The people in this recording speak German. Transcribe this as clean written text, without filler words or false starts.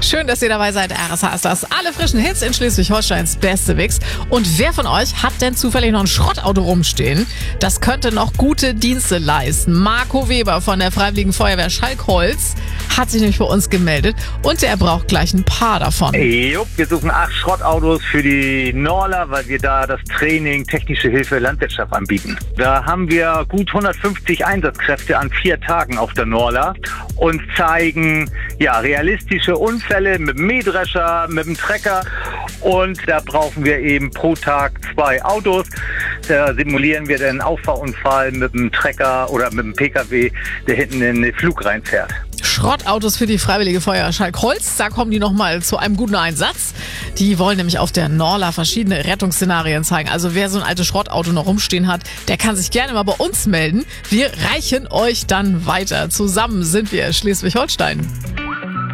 Schön, dass ihr dabei seid. RSH ist das. Alle frischen Hits in Schleswig-Holsteins beste Mix. Und wer von euch hat denn zufällig noch ein Schrottauto rumstehen? Das könnte noch gute Dienste leisten. Marco Weber von der Freiwilligen Feuerwehr Schalkholz hat sich nämlich bei uns gemeldet und er braucht gleich ein paar davon. Jo, wir suchen 8 Schrottautos für die Norla, weil wir da das Training Technische Hilfe Landwirtschaft anbieten. Da haben wir gut 150 Einsatzkräfte an 4 Tagen auf der Norla und zeigen realistische Unfälle mit dem Mähdrescher, mit dem Trecker und da brauchen wir eben pro Tag 2 Autos. Da simulieren wir den Auffahrunfall mit dem Trecker oder mit dem PKW, der hinten in den Flug reinfährt. Schrottautos für die Freiwillige Feuerwehr Schalkholz. Da kommen die nochmal zu einem guten Einsatz. Die wollen nämlich auf der Norla verschiedene Rettungsszenarien zeigen. Also wer so ein altes Schrottauto noch rumstehen hat, der kann sich gerne mal bei uns melden. Wir reichen euch dann weiter. Zusammen sind wir Schleswig-Holstein.